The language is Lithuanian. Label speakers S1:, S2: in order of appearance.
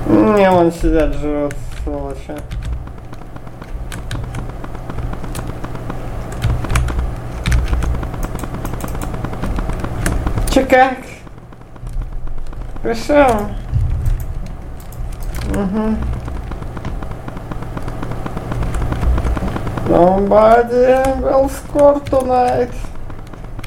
S1: Не, вон сидят, живут, сволочи. Че как? Хорошо. Угу. Somebody will score tonight.